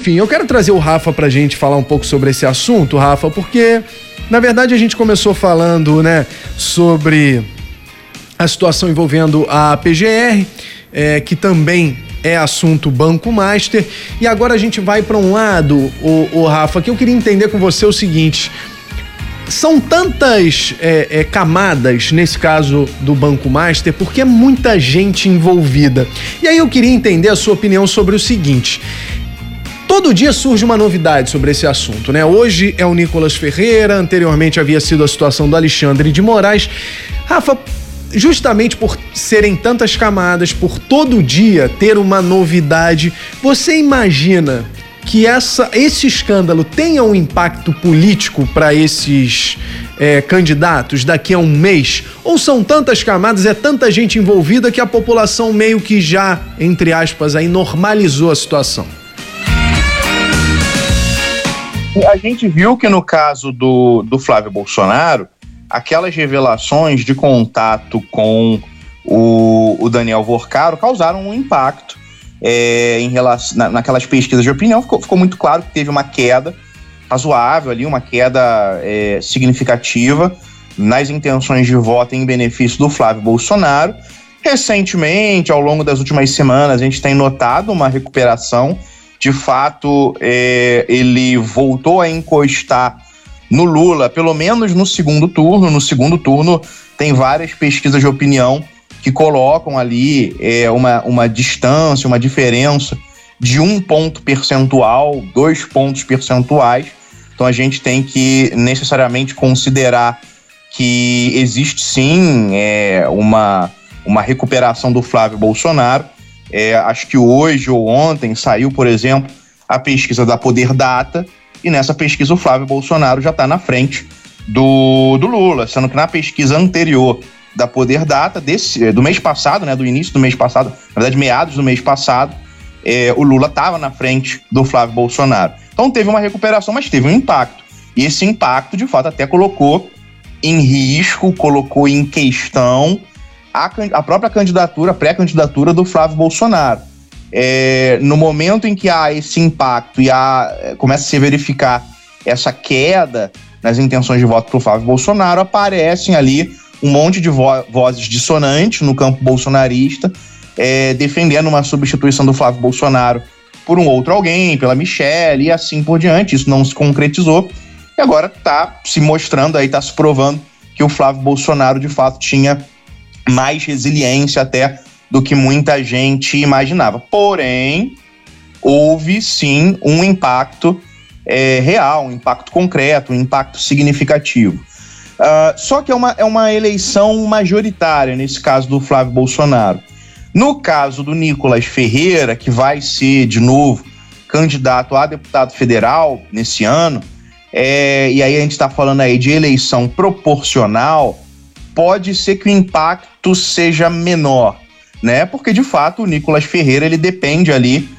enfim, eu quero trazer o Rafa pra gente falar um pouco sobre esse assunto, Rafa, porque, na verdade, a gente começou falando, né, sobre a situação envolvendo a PGR, que também é assunto Banco Master, e agora a gente vai para um lado, o Rafa, que eu queria entender com você o seguinte: são tantas camadas, nesse caso do Banco Master, porque é muita gente envolvida. E aí eu queria entender a sua opinião sobre o seguinte: todo dia surge uma novidade sobre esse assunto, né? Hoje é o Nicolas Ferreira, anteriormente havia sido a situação do Alexandre de Moraes. Rafa, justamente por serem tantas camadas, por todo dia ter uma novidade, você imagina que esse escândalo tenha um impacto político para esses candidatos daqui a um mês? Ou são tantas camadas, é tanta gente envolvida que a população meio que já, entre aspas, aí normalizou a situação? A gente viu que no caso do Flávio Bolsonaro, aquelas revelações de contato com o Daniel Vorcaro causaram um impacto em relação naquelas pesquisas de opinião. Ficou muito claro que teve uma queda razoável ali, uma queda significativa nas intenções de voto em benefício do Flávio Bolsonaro. Recentemente, ao longo das últimas semanas, a gente tem notado uma recuperação. De fato, ele voltou a encostar no Lula, pelo menos no segundo turno. No segundo turno, tem várias pesquisas de opinião que colocam ali uma distância, uma diferença de 1 ponto percentual, 2 pontos percentuais. Então a gente tem que necessariamente considerar que existe sim uma recuperação do Flávio Bolsonaro. Acho que hoje ou ontem saiu, por exemplo, a pesquisa da Poder Data, e nessa pesquisa o Flávio Bolsonaro já está na frente do Lula, sendo que na pesquisa anterior da Poder Data, do mês passado, né, do início do mês passado, na verdade meados do mês passado, o Lula estava na frente do Flávio Bolsonaro. Então teve uma recuperação, mas teve um impacto. E esse impacto, de fato, até colocou em risco, colocou em questão a própria candidatura, a pré-candidatura do Flávio Bolsonaro. No momento em que há esse impacto e começa a se verificar essa queda nas intenções de voto para o Flávio Bolsonaro, aparecem ali um monte de vozes dissonantes no campo bolsonarista, defendendo uma substituição do Flávio Bolsonaro por um outro alguém, pela Michelle e assim por diante. Isso não se concretizou e agora está se mostrando, está se provando que o Flávio Bolsonaro de fato tinha mais resiliência até do que muita gente imaginava. Porém, houve sim um impacto real, um impacto concreto, um impacto significativo. Só que é uma eleição majoritária, nesse caso do Flávio Bolsonaro. No caso do Nicolas Ferreira, que vai ser, de novo, candidato a deputado federal nesse ano, e aí a gente está falando aí de eleição proporcional, pode ser que o impacto seja menor, né? Porque, de fato, o Nicolas Ferreira, ele depende ali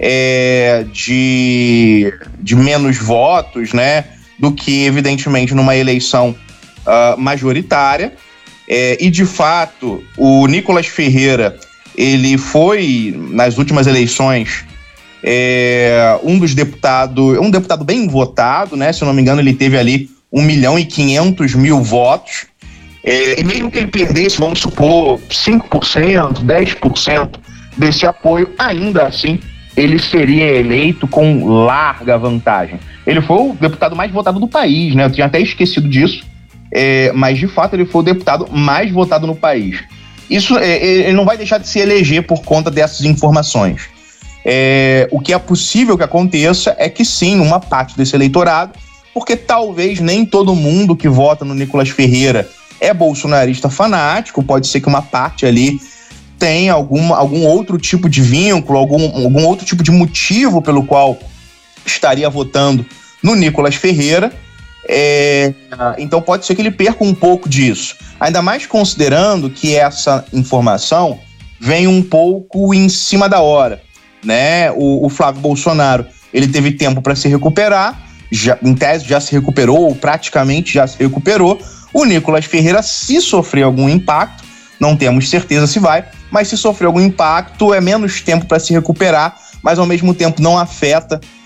de menos votos, né? Do que, evidentemente, numa eleição majoritária. E, de fato, o Nicolas Ferreira, ele foi, nas últimas eleições, um deputado bem votado, né? Se eu não me engano, ele teve ali 1.500.000 votos. E mesmo que ele perdesse, vamos supor, 5%, 10% desse apoio, ainda assim ele seria eleito com larga vantagem. Ele foi o deputado mais votado do país, né? Eu tinha até esquecido disso, mas de fato ele foi o deputado mais votado no país. Isso, ele não vai deixar de se eleger por conta dessas informações. O que é possível que aconteça é que sim, uma parte desse eleitorado, porque talvez nem todo mundo que vota no Nicolas Ferreira é bolsonarista fanático, pode ser que uma parte ali tenha algum outro tipo de vínculo, algum outro tipo de motivo pelo qual estaria votando no Nicolas Ferreira. Então pode ser que ele perca um pouco disso. Ainda mais considerando que essa informação vem um pouco em cima da hora, né? O Flávio Bolsonaro, ele teve tempo para se recuperar, em tese já se recuperou, ou praticamente já se recuperou. O Nicolas Ferreira, se sofrer algum impacto, não temos certeza se vai, mas se sofrer algum impacto, é menos tempo para se recuperar, mas ao mesmo tempo não afeta